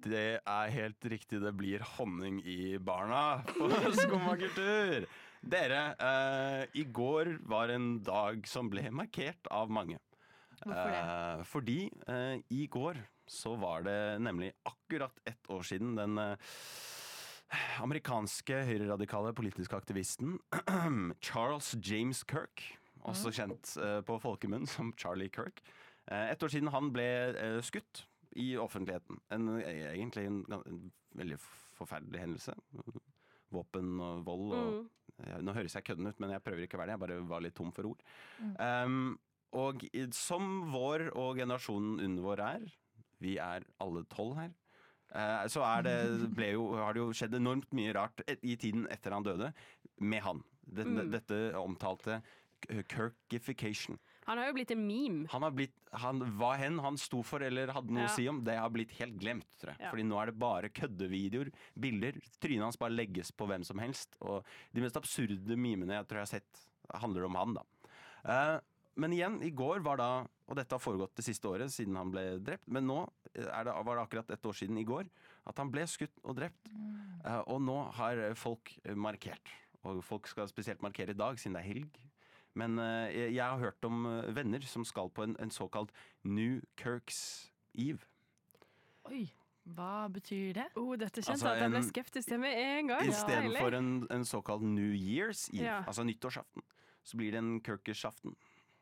Det helt riktig, det blir honning i barna på Skummakultur. Dere, i går var en dag som ble markert av mange. Hvorfor det? Fordi i går så var det nemlig akkurat 1 år siden den amerikanske høyreradikale politiske aktivisten Charles James Kirk, også kjent på folkemunn som Charlie Kirk. 1 år siden han ble skutt i offentligheten. Egentlig en veldig forferdelig hendelse. Våpen og vold og nå høres jeg kødden ut, men jeg prøver ikke å være det. Jeg bare var litt tom for ord. Og som vår og generasjonen under vår vi alle 12 her, så har det jo skjedd enormt mye rart i tiden etter han døde med han. Dette omtalte Kirkification. Han har jo blitt en meme. Hva han sto for eller hadde noe å si om, det har blitt helt glemt, tror jeg. Ja. Fordi nå det bare køddevideoer, bilder, trynet hans bare legges på hvem som helst. Og de mest absurde memene jeg tror jeg har sett, handler om han da. Men igjen, i går var da, og dette har foregått det siste året siden han ble drept, men nå var det akkurat 1 år siden i går at han ble skutt og drept. Og nå har folk markert, og folk skal spesielt markere i dag siden det helg. Men jeg har hørt om venner som skal på en såkalt New Kirk's Eve. Oi, hva betyr det? Dette kjente at jeg ble skeptisk til med en gang. I stedet for en såkalt New Year's Eve, altså nyttårsaften, så blir det en Kirkers-aften.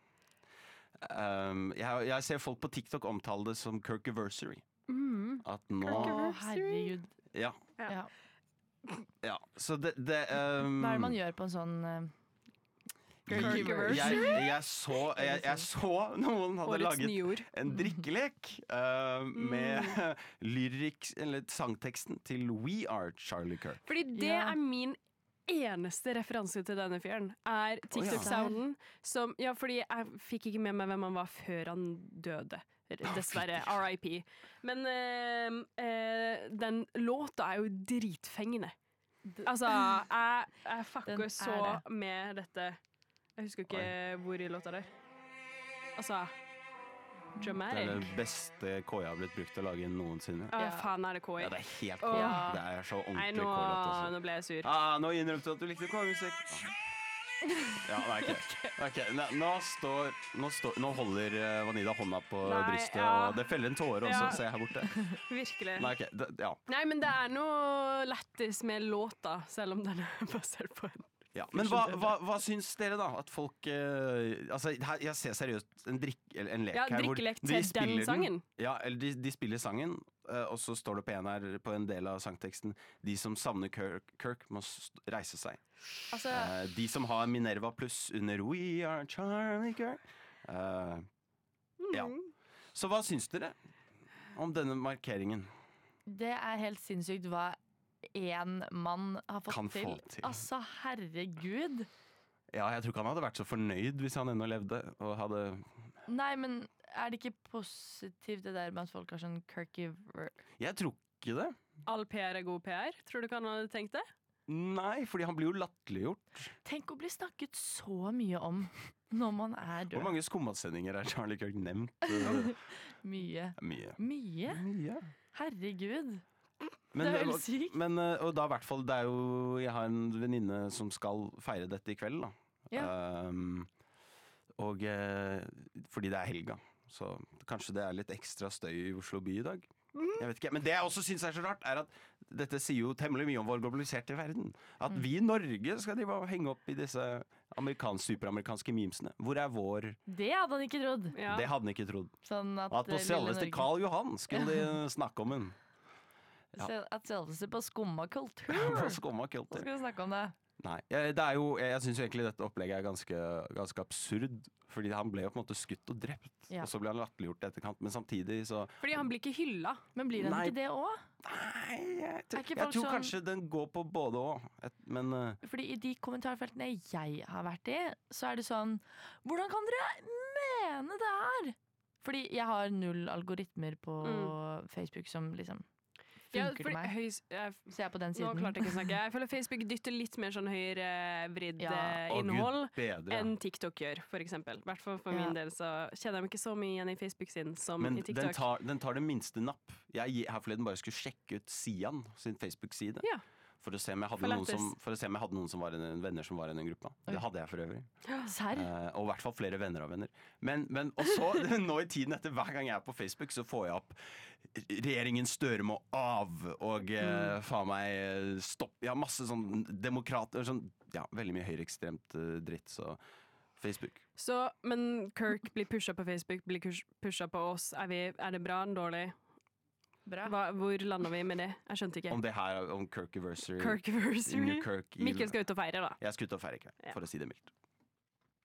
Jeg ser folk på TikTok omtale det som Kirkiversary. At nå... Herregud. Ja. Så Hva det man gjør på en sånn... Jeg så noen hadde laget en drikkelek med lyrics, eller sangteksten til We Are Charlie Kirk. Fordi det min eneste referanse til denne fyren er TikTok-sounden som, fordi jeg fikk ikke med meg hvem han var før han døde. Dessverre, R.I.P. Men den låta jo dritfengende. Altså, jeg fucker så med dette. Jeg husker ikke hvor i låta det altså, dramatic. Det det beste KJ har blitt brukt til å lage noensinne. Faen det KJ. Ja, det helt KJ. Det så ordentlig KJ. Nå ble jeg sur. Nå innrømte du at du likte KJ-musikk. Ja, nei, okay. Nå holder Vanida hånda på brystet, og det feller en tåre også, ser jeg her borte. Virkelig. Nei, Nei, men det noe lettis med låta, selv om den basert på en. Ja, men hva syns dere da? At folk altså, jeg ser seriøst en lek her drikkelek til den sangen. Ja, eller de spiller sangen, og så står det på på en del av sangteksten: de som savner Kirk må reise seg. Altså, de som har Minerva pluss under We Are Charlie Kirk. Ja. Så hva syns dere om denne markeringen? Det helt sinnssykt hva en mann har fått til. Altså, herregud. Ja, jeg tror ikke han hadde vært så fornøyd hvis han ennå levde og hadde... Nei, men det ikke positivt det der med at folk har sånn Jeg tror ikke det. All PR god PR? Tror du ikke han hadde tenkt det? Nei, fordi han blir jo latterliggjort. Tenk å bli snakket så mye om når man død. Hvor mange skummasendinger Charlie Kirk nevnt? Mye? Herregud. Men, det helt sykt. Og da i hvert fall, jeg har en venninne som skal feire dette i kveld da. Ja. Fordi det helga. Så kanskje det litt ekstra støy i Oslo by i dag. Jeg vet ikke. Men det jeg også synes så rart, at dette sier jo temmelig mye om vår globaliserte verden. At vi i Norge skal henge opp i disse superamerikanske memesene. Hvor vår... Det hadde han ikke trodd. Ja. Det hadde han ikke trodd. Sånn at på selveste Karl Johan skulle de snakke om en. Ja. At selveste på skummakultur. Skal vi snakke om det? Nei, jeg synes jo egentlig dette opplegget ganske absurd. Fordi han ble jo på en måte skutt og drept. Og så ble han latterliggjort i etterkant. Men samtidig så... Fordi han blir ikke hylla. Men blir han ikke det også? Nei, jeg tror kanskje den går på både og. Men fordi i de kommentarfeltene jeg har vært i, så det sånn: hvordan kan dere mene det her? Fordi jeg har 0 algoritmer på Facebook som liksom funker til meg. Så jeg er på den siden. Nå klarte jeg ikke å snakke. Jeg føler Facebook dytter litt mer sånn høyrevridd innhold enn TikTok gjør, for eksempel. I hvert fall for min del så kjenner jeg meg ikke så mye igjen i Facebook-siden som i TikTok. Men den tar det minste napp. Jeg her forleden bare skulle sjekke ut Sian sin Facebook-side. Ja. For å se om jeg hadde noen som var venner som var i den gruppa. Det hadde jeg for øvrig. Serr? Og i hvert fall flere venner av venner. Men og så, nå i tiden etter, hver gang jeg er på Facebook, så får jeg opp regjeringen Støre må av, og faen meg stopp. Ja, masse sånn demokrater, sånn, ja, veldig mye høyreekstremt dritt, så Facebook. Så, men Kirk blir pusha på Facebook, blir pusha på oss. Er det bra eller dårlig? Hvor lander vi med det? Jeg skjønte ikke. Om det her, om Kirk-versary. Mikkel skal ut og feire, da. Jeg skal ut og feire, for å si det mildt.